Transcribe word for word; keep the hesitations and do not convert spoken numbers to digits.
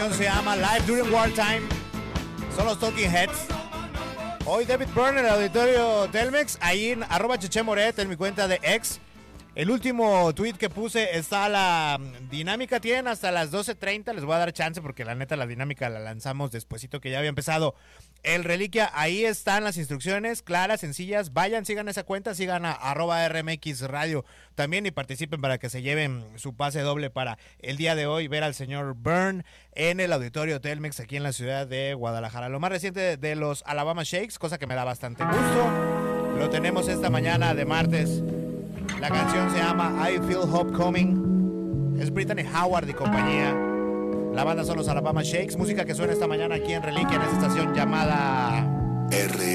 canción se llama Live During Wartime. Son los Talking Heads. Hoy David Byrne en el auditorio Telmex. Ahí en arroba Cheche Moret en mi cuenta de X. El último tweet que puse está la dinámica. Tienen hasta las doce treinta. Les voy a dar chance porque la neta la dinámica la lanzamos despuesito que ya había empezado el Reliquia. Ahí están las instrucciones claras, sencillas. Vayan, sigan esa cuenta, sigan a arroba R M X Radio también y participen para que se lleven su pase doble para el día de hoy ver al señor Byrne en el auditorio Telmex aquí en la ciudad de Guadalajara. Lo más reciente de los Alabama Shakes, cosa que me da bastante gusto. Lo tenemos esta mañana de martes. La canción se llama I Feel Hope Coming. Es Brittany Howard y compañía. La banda son los Alabama Shakes. Música que suena esta mañana aquí en Reliquia, en esta estación llamada R.